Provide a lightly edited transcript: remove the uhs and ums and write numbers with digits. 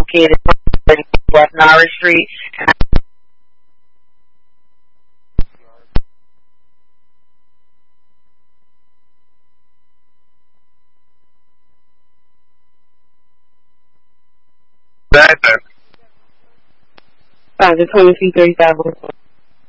located on West Norris Street. And Address. 5 to 2335.